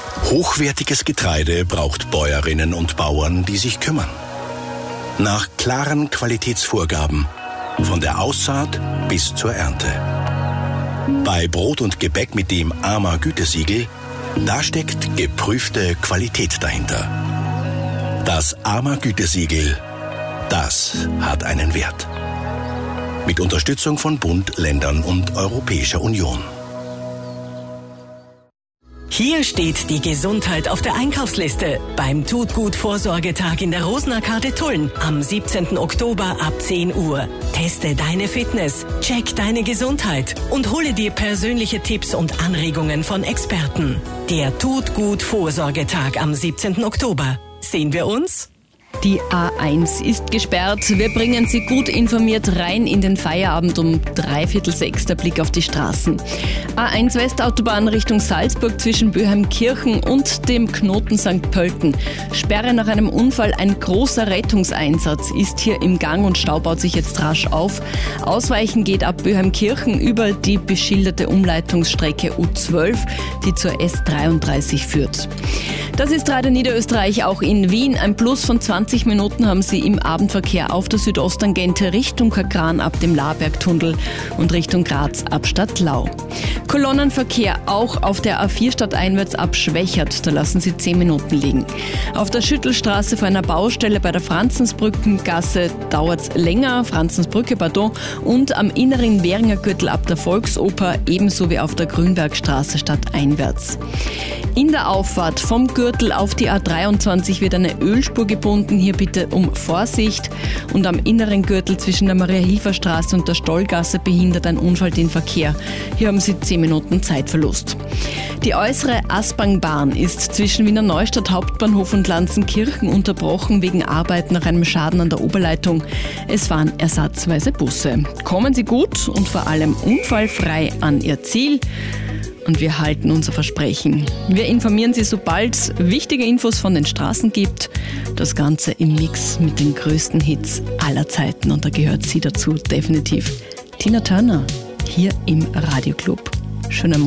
Hochwertiges Getreide braucht Bäuerinnen und Bauern, die sich kümmern. Nach klaren Qualitätsvorgaben, von der Aussaat bis zur Ernte. Bei Brot und Gebäck mit dem AMA Gütesiegel, da steckt geprüfte Qualität dahinter. Das AMA Gütesiegel, das hat einen Wert. Mit Unterstützung von Bund, Ländern und Europäischer Union. Hier steht die Gesundheit auf der Einkaufsliste beim Tut-Gut-Vorsorgetag in der Rosenarkade Tulln am 17. Oktober ab 10 Uhr. Teste deine Fitness, check deine Gesundheit und hole dir persönliche Tipps und Anregungen von Experten. Der Tut-Gut-Vorsorgetag am 17. Oktober. Sehen wir uns? Die A1 ist gesperrt. Wir bringen Sie gut informiert rein in den Feierabend um 5:45. Der Blick auf die Straßen. A1 Westautobahn Richtung Salzburg zwischen Böheimkirchen und dem Knoten St. Pölten. Sperre nach einem Unfall. Ein großer Rettungseinsatz ist hier im Gang und Stau baut sich jetzt rasch auf. Ausweichen geht ab Böheimkirchen über die beschilderte Umleitungsstrecke U12, die zur S33 führt. Das ist Radio Niederösterreich auch in Wien. Ein Plus von 20 Minuten haben Sie im Abendverkehr auf der Südosttangente Richtung Kakran ab dem Labergtunnel und Richtung Graz ab Stadtlau. Kolonnenverkehr auch auf der A4 stadteinwärts ab Schwächert. Da lassen Sie 10 Minuten liegen. Auf der Schüttelstraße vor einer Baustelle bei der Franzensbrückengasse dauert es länger, Franzensbrücke, pardon, und am inneren Währinger Gürtel ab der Volksoper, ebenso wie auf der Grünbergstraße stadteinwärts. In der Auffahrt vom Gürtel auf die A23 wird eine Ölspur gebunden. Hier bitte um Vorsicht. Und am inneren Gürtel zwischen der Maria-Hilfer-Straße und der Stollgasse behindert ein Unfall den Verkehr. Hier haben Sie 10 Minuten Zeitverlust. Die äußere Aspangbahn ist zwischen Wiener Neustadt Hauptbahnhof und Lanzenkirchen unterbrochen wegen Arbeit nach einem Schaden an der Oberleitung. Es fahren ersatzweise Busse. Kommen Sie gut und vor allem unfallfrei an Ihr Ziel. Und wir halten unser Versprechen. Wir informieren Sie, sobald es wichtige Infos von den Straßen gibt. Das Ganze im Mix mit den größten Hits aller Zeiten. Und da gehört sie dazu, definitiv. Tina Turner, hier im Radioclub. Schönen Morgen.